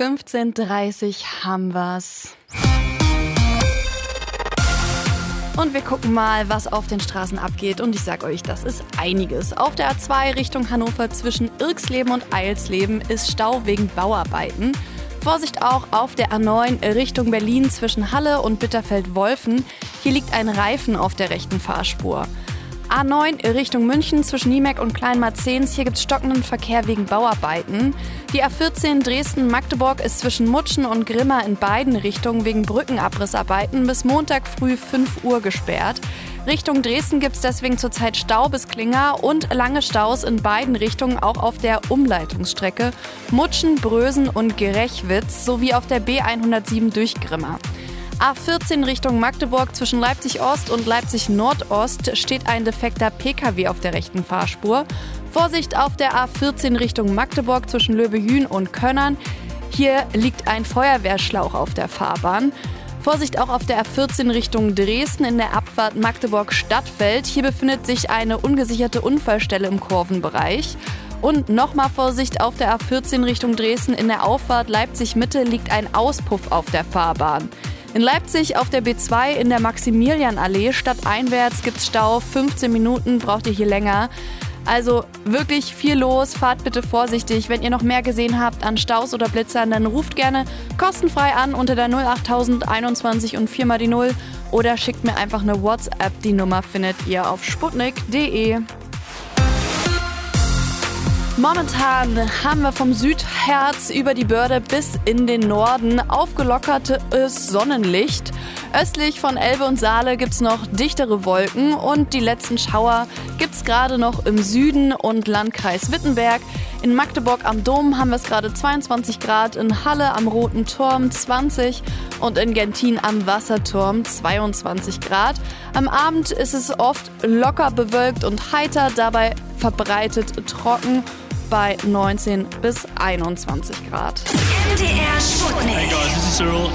15:30 haben wir's. Und wir gucken mal, was auf den Straßen abgeht. Und ich sag euch, das ist einiges. Auf der A2 Richtung Hannover zwischen Irxleben und Eilsleben ist Stau wegen Bauarbeiten. Vorsicht auch auf der A9 Richtung Berlin zwischen Halle und Bitterfeld-Wolfen. Hier liegt ein Reifen auf der rechten Fahrspur. A9 Richtung München zwischen Niemeck und Kleinmarzens. Hier gibt es stockenden Verkehr wegen Bauarbeiten. Die A14 Dresden-Magdeburg ist zwischen Mutschen und Grimma in beiden Richtungen wegen Brückenabrissarbeiten bis Montag früh 5 Uhr gesperrt. Richtung Dresden gibt es deswegen zurzeit Stau bis Klinger und lange Staus in beiden Richtungen, auch auf der Umleitungsstrecke Mutschen, Brösen und Gerechwitz sowie auf der B107 durch Grimma. A14 Richtung Magdeburg zwischen Leipzig-Ost und Leipzig-Nordost steht ein defekter PKW auf der rechten Fahrspur. Vorsicht auf der A14 Richtung Magdeburg zwischen Löbehühn und Könnern. Hier liegt ein Feuerwehrschlauch auf der Fahrbahn. Vorsicht auch auf der A14 Richtung Dresden in der Abfahrt Magdeburg-Stadtfeld. Hier befindet sich eine ungesicherte Unfallstelle im Kurvenbereich. Und nochmal Vorsicht auf der A14 Richtung Dresden in der Auffahrt Leipzig-Mitte liegt ein Auspuff auf der Fahrbahn. In Leipzig auf der B2 in der Maximilianallee stadteinwärts gibt's Stau. 15 Minuten braucht ihr hier länger. Also wirklich viel los. Fahrt bitte vorsichtig. Wenn ihr noch mehr gesehen habt an Staus oder Blitzern, dann ruft gerne kostenfrei an unter der 08000 21 und 4 mal die 0 oder schickt mir einfach eine WhatsApp. Die Nummer findet ihr auf sputnik.de. Momentan haben wir vom Südherz über die Börde bis in den Norden aufgelockertes Sonnenlicht. Östlich von Elbe und Saale gibt's noch dichtere Wolken und die letzten Schauer gibt's gerade noch im Süden und Landkreis Wittenberg. In Magdeburg am Dom haben wir es gerade 22 Grad, in Halle am Roten Turm 20 und in Gentin am Wasserturm 22 Grad. Am Abend ist es oft locker bewölkt und heiter, dabei verbreitet trocken bei 19 bis 21 Grad. MDR Sputnik. Hey guys, this is Cyril.